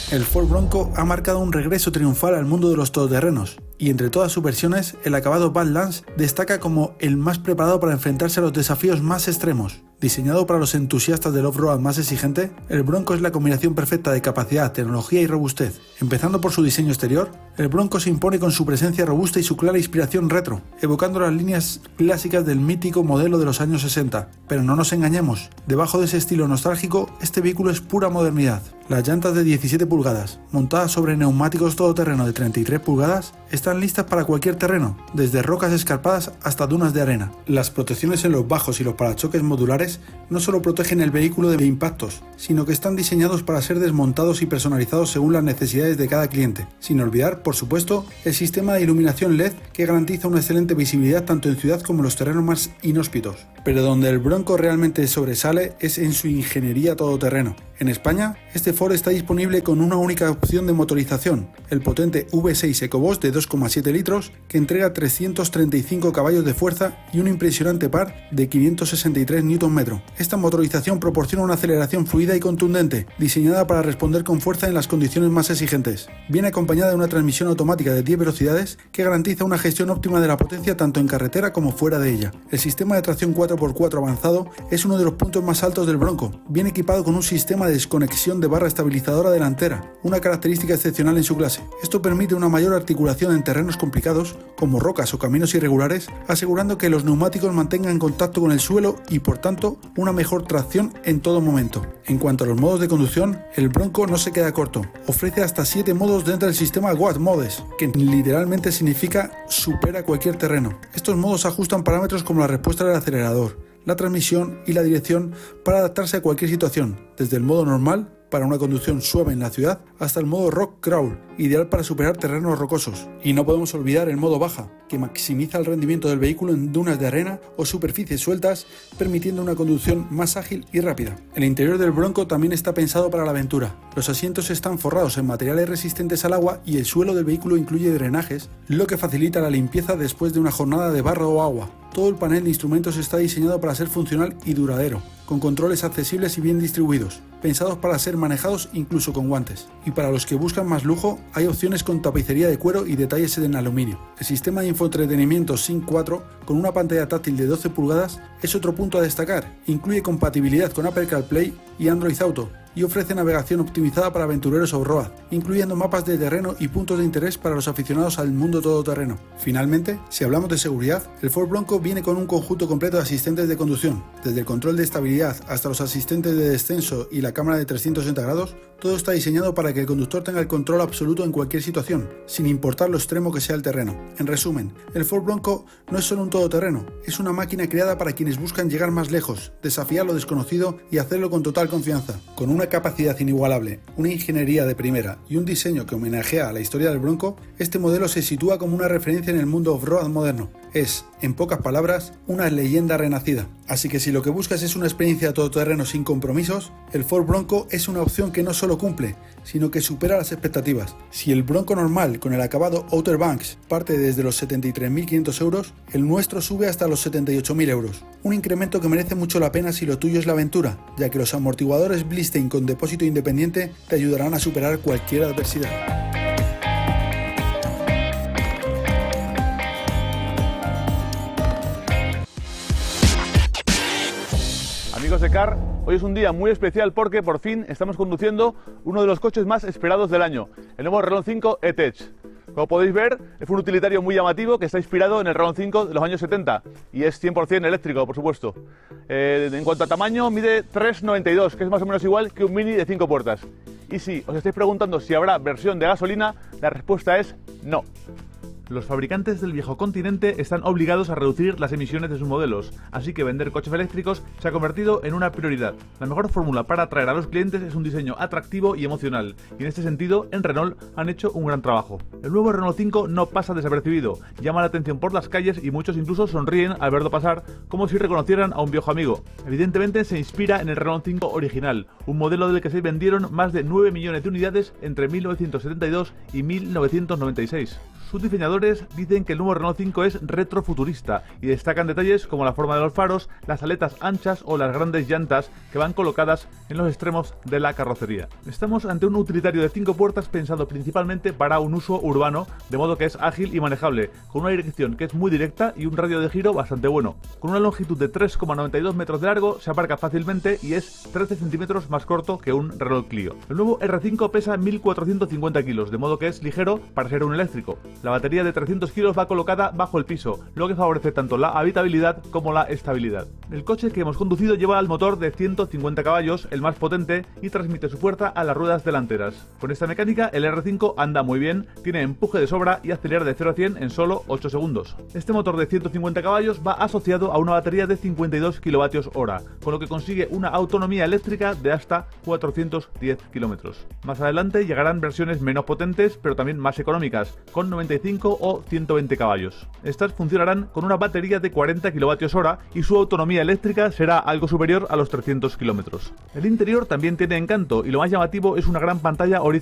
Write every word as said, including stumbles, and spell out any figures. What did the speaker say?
El Ford Bronco ha marcado un regreso triunfal al mundo de los todoterrenos, y entre todas sus versiones, el acabado Badlands destaca como el más preparado para enfrentarse a los desafíos más extremos. Diseñado para los entusiastas del off-road más exigente, el Bronco es la combinación perfecta de capacidad, tecnología y robustez. Empezando por su diseño exterior, el Bronco se impone con su presencia robusta y su clara inspiración retro, evocando las líneas clásicas del mítico modelo de los años sesenta. Pero no nos engañemos, debajo de ese estilo nostálgico, este vehículo es pura modernidad. Las llantas de diecisiete pulgadas, montadas sobre neumáticos todoterreno de treinta y tres pulgadas, están listas para cualquier terreno, desde rocas escarpadas hasta dunas de arena. Las protecciones en los bajos y los parachoques modulares no solo protegen el vehículo de impactos, sino que están diseñados para ser desmontados y personalizados según las necesidades de cada cliente. Sin olvidar, por supuesto, el sistema de iluminación L E D que garantiza una excelente visibilidad tanto en ciudad como en los terrenos más inhóspitos. Pero donde el Bronco realmente sobresale es en su ingeniería todoterreno. En España, este Ford está disponible con una única opción de motorización, el potente V seis EcoBoost de dos coma siete litros que entrega trescientos treinta y cinco caballos de fuerza y un impresionante par de quinientos sesenta y tres newton metros. Esta motorización proporciona una aceleración fluida y contundente, diseñada para responder con fuerza en las condiciones más exigentes. Viene acompañada de una transmisión automática de diez velocidades que garantiza una gestión óptima de la potencia tanto en carretera como fuera de ella. El sistema de tracción cuatro por cuatro avanzado es uno de los puntos más altos del Bronco. Viene equipado con un sistema de desconexión de barra estabilizadora delantera, una característica excepcional en su clase. Esto permite una mayor articulación en terrenos complicados, como rocas o caminos irregulares, asegurando que los neumáticos mantengan contacto con el suelo y, por tanto, una mejor tracción en todo momento. En cuanto a los modos de conducción, el Bronco no se queda corto. Ofrece hasta siete modos dentro del sistema What Modes, que literalmente significa supera cualquier terreno. Estos modos ajustan parámetros como la respuesta del acelerador, la transmisión y la dirección para adaptarse a cualquier situación, desde el modo normal, para una conducción suave en la ciudad, hasta el modo Rock Crawl, ideal para superar terrenos rocosos. Y no podemos olvidar el modo baja, que maximiza el rendimiento del vehículo en dunas de arena o superficies sueltas, permitiendo una conducción más ágil y rápida. El interior del Bronco también está pensado para la aventura. Los asientos están forrados en materiales resistentes al agua y el suelo del vehículo incluye drenajes, lo que facilita la limpieza después de una jornada de barro o agua. Todo el panel de instrumentos está diseñado para ser funcional y duradero, con controles accesibles y bien distribuidos, pensados para ser manejados incluso con guantes. Y para los que buscan más lujo, hay opciones con tapicería de cuero y detalles en aluminio. El sistema de infoentretenimiento Sync cuatro, con una pantalla táctil de doce pulgadas, es otro punto a destacar. Incluye compatibilidad con Apple CarPlay y Android Auto, y ofrece navegación optimizada para aventureros off-road, incluyendo mapas de terreno y puntos de interés para los aficionados al mundo todoterreno. Finalmente, si hablamos de seguridad, el Ford Bronco viene con un conjunto completo de asistentes de conducción, desde el control de estabilidad hasta los asistentes de descenso y la cámara de trescientos sesenta grados. Todo está diseñado para que el conductor tenga el control absoluto en cualquier situación, sin importar lo extremo que sea el terreno. En resumen, el Ford Bronco no es solo un todoterreno, es una máquina creada para quienes buscan llegar más lejos, desafiar lo desconocido y hacerlo con total confianza. Con una capacidad inigualable, una ingeniería de primera y un diseño que homenajea a la historia del Bronco, este modelo se sitúa como una referencia en el mundo off-road moderno. Es, en pocas palabras, una leyenda renacida. Así que si lo que buscas es una experiencia todoterreno sin compromisos, el Ford Bronco es una opción que no solo cumple, sino que supera las expectativas. Si el Bronco normal con el acabado Outer Banks parte desde los setenta y tres mil quinientos euros, el nuestro sube hasta los setenta y ocho mil euros. Un incremento que merece mucho la pena si lo tuyo es la aventura, ya que los amortiguadores Bilstein con depósito independiente te ayudarán a superar cualquier adversidad. Amigos de Car, hoy es un día muy especial porque por fin estamos conduciendo uno de los coches más esperados del año, el nuevo Renault cinco E-Tech. Como podéis ver, es un utilitario muy llamativo que está inspirado en el Renault cinco de los años setenta y es cien por cien eléctrico, por supuesto. Eh, en cuanto a tamaño, mide tres noventa y dos, que es más o menos igual que un Mini de cinco puertas. Y si os estáis preguntando si habrá versión de gasolina, la respuesta es no. Los fabricantes del viejo continente están obligados a reducir las emisiones de sus modelos, así que vender coches eléctricos se ha convertido en una prioridad. La mejor fórmula para atraer a los clientes es un diseño atractivo y emocional, y en este sentido, en Renault han hecho un gran trabajo. El nuevo Renault cinco no pasa desapercibido, llama la atención por las calles y muchos incluso sonríen al verlo pasar, como si reconocieran a un viejo amigo. Evidentemente se inspira en el Renault cinco original, un modelo del que se vendieron más de nueve millones de unidades entre mil novecientos setenta y dos y mil novecientos noventa y seis. Sus diseñadores dicen que el nuevo Renault cinco es retrofuturista y destacan detalles como la forma de los faros, las aletas anchas o las grandes llantas que van colocadas en los extremos de la carrocería. Estamos ante un utilitario de cinco puertas pensado principalmente para un uso urbano, de modo que es ágil y manejable, con una dirección que es muy directa y un radio de giro bastante bueno. Con una longitud de tres coma noventa y dos metros de largo se aparca fácilmente y es trece centímetros más corto que un Renault Clio. El nuevo R cinco pesa mil cuatrocientos cincuenta kilos, de modo que es ligero para ser un eléctrico. La batería de trescientos kilos va colocada bajo el piso, lo que favorece tanto la habitabilidad como la estabilidad. El coche que hemos conducido lleva el motor de ciento cincuenta caballos, el más potente, y transmite su fuerza a las ruedas delanteras. Con esta mecánica el R cinco anda muy bien, tiene empuje de sobra y acelera de cero a cien en solo ocho segundos. Este motor de ciento cincuenta caballos va asociado a una batería de cincuenta y dos kilovatios hora, con lo que consigue una autonomía eléctrica de hasta cuatrocientos diez kilómetros. Más adelante llegarán versiones menos potentes, pero también más económicas, con noventa y cinco o ciento veinte caballos. Estas funcionarán con una batería de cuarenta kilovatios hora y su autonomía eléctrica será algo superior a los trescientos kilómetros. El interior también tiene encanto y lo más llamativo es una gran pantalla horizontal